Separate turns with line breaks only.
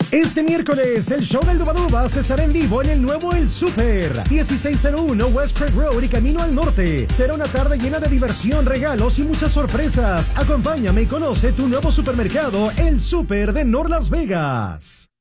Este miércoles, el show del Dubadubas estará en vivo en el nuevo El Super, 1601 West Craig Road y camino al norte. Será una tarde llena de diversión, regalos y muchas sorpresas. Acompáñame y conoce tu nuevo supermercado, El Super de North Las Vegas.